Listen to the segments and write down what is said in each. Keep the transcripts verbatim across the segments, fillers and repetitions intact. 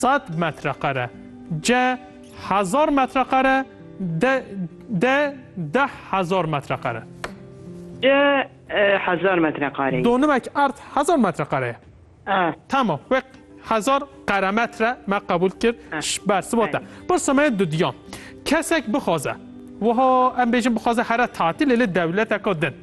صد متر قره ج هزار متر قره د د ده هزار متر قره ج هزار متر قره دونمک ارد هزار متر قره اه تمام و هزار قره متر ما قبول کرد بر ثباته بر سمه دو دیان کسک بخوازه و ها ام بیجم بخوازه هر تعطیل لی دولت اکا دن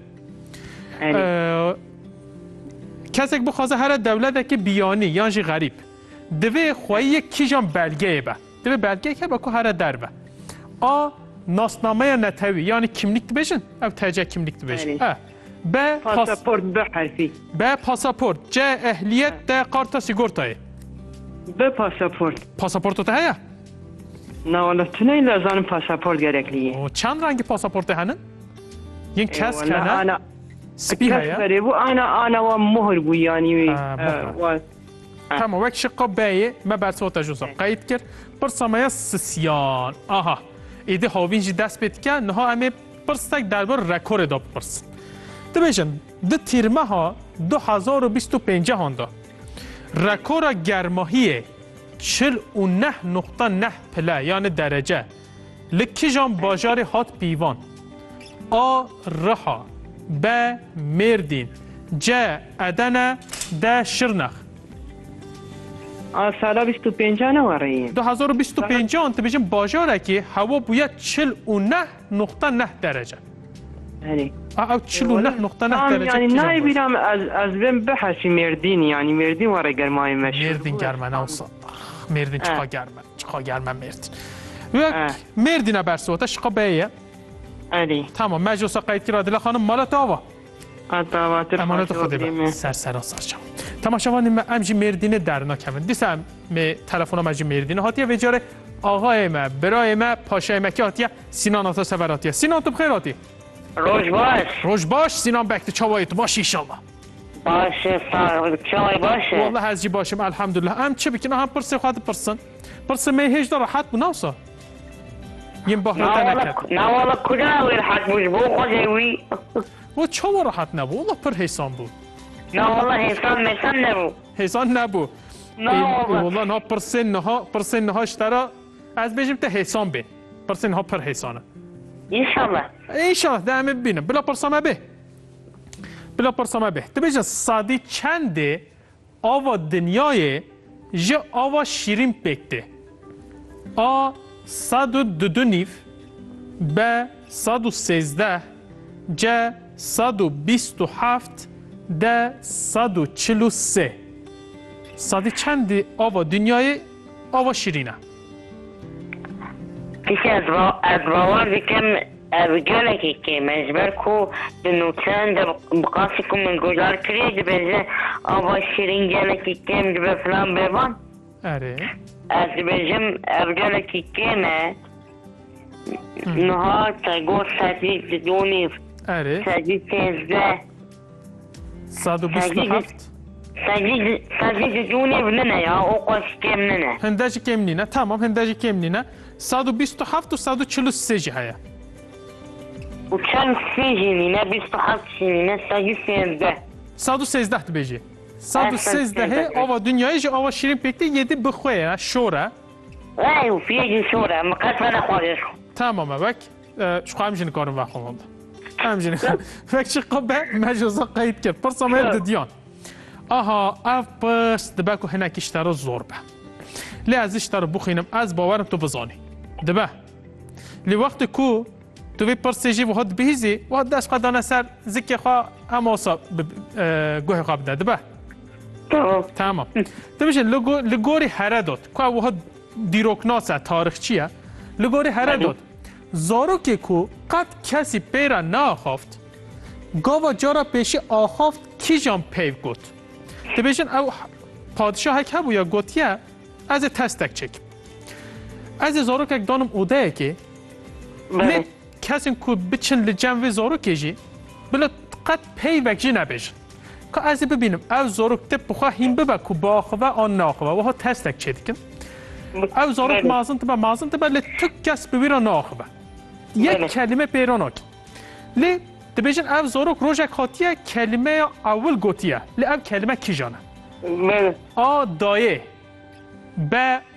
کسک بخوازه هر دولت که بیانی یانجی غریب دوی خواهی کی جان بلگه با دوی بلگه که با که هر در با آ ناسنامه نتوی یعنی کملیک دی بیشن او تجه کملیک دی بیشن به پاسپورت به حرفی به پاسپورت جه اهلیت ده قارتا سیگورتای به پاسپورت پاسپورت تو هیا نه والا تو نه لازم پاسپورت گرکلیه چند رنگ پاسپورت هنن ین کس والله کنه انا سپی هیا كسبري وانا انا ومهر بو يعني آه، مهر. تمام وقت شقه بایه ما بعد صوت جوزا قید کرد پر سمایه سسیان آها ایده هاوین جی دست بید که نه همه پرستک دربار رکورد داد پرس تو بیشن دو تیرمه ها دو هزار و بیست و پنجه هاندا رکور گرماهیه چل و نه نقطه نه پله یعنی درجه لکی جان باجار هات پیوان آ رها ب مردین ج ادن د شرنخ سالا بیست و پنج نواره دو هزار و بیست و پنج انت بیشن باجاره که هوا باید چل و نه نقطه نه درجه هلی او چل و نه نقطه نه درجه يعني ناي بيرام از از بين بحثي مردين يعني مردين ورا گرمای مش مردین گرمه نوسا مردین چقا گرمه چقا گرمه مردین و مردین برسوته شقا بیه هلی تمام مجلس قید کرد دل خانم مالت آوا قطعات امانت خودی با سر سر سر شما تماشاوان ما امجی مردینه درنا کمن دیسم می تلفن امجی مردینه هاتیه وجاره آقای ما برای ما پاشای ما که هاتیه سینان آتا سفراتیه سینان تو بخیر هاتی روش باش روش باش سینان بکت چاوای تو باش ایشالله باشه چای باشه والله هزی باشم الحمدلله ام چه بکنه هم پرسه خواهد پرسن پرسه می هیچ داره حد بناوسا یم بحرتا نکرد نه والا کجا ویر حد بوش بو خوزیوی و چه راحت نبود والله پر حسان بود نه والا حسان میسان نبو حسان نبود نه والا والله نه پرسن نه پرسن نه اشترا از بجیم ته حسان به پرسن ها پر حسانه انشالله انشالله دائما ببینم بلا پرسامه به بلا پرسامه به تو بجا سادی چنده آوا دنیای ج آوا شیرین پکته آ صد و دو دو نیف ب صد و سیزده ج صد و بیست و هفت د صد و چل و سه سادی چنده آوا دنیای آوا شیرینه پیش از با از باور بکم رجالك که مجبر کو دنوتان ده بقاسي كم من گذار کرید بزه آوا شیرین جالکی کم ده فلان ببان اره از بجم رجالك کمه نهار تگو سادی دونی اره سادی تزده صد و بیست و هفت سادی سادی دونی بننه یا اوقاس کم ننه هندجی کم نینه تمام هندجی کم نینه صد و بیست و هفت و صد و چل و سه جی هیا و چند سی جنینه بیست و هفت جنینه سادی سیزده صد و سیزده تو بیجی صد و سیزده آوا دنیایی جی آوا شیرین پکته یدی بخواه شوره ای و فیجی شوره مقصد نخواهش تمامه وک شو همجین کارم وقت خونده همجین وک چی قبه مجازه قید کرد پرسامه ددیان آها اف پس دبه که هنک اشترا زور به لی از اشترا بخینم از باورم تو بزانی دبه لی وقت کو تو بی پرسیجی و هد بهیزی و هد دست قدانه سر زکی خواه هم آسا گوه خواه بده دبه تمام تو بیشه لگوری هره داد که و هد دیروکناسه تاریخ چیه لگوری هره داد زارو که کو قد کسی پیره ناخافت گاوا جارا پیشی آخافت کی جان پیو گوت تو بیشن او پادشاه که بو یا گوتیه از تستک چک از زارو که دانم اوده که لی کسی که بچن لجنوی زارو که جی بلا قد پی وک جی نبیشن که از ببینم او زارو که بخواه هیم ببا که باخوه آن ناخوه و ها تستک چه دیکن او زارو که مازن تبا مازن تبا لی تک کس ببیرا ناخوه یک کلمه پیران آکن لی دبیشن او زارو که روژک خاطیه کلمه اول گوتیه لی او کلمه کی جانه آ دایه ب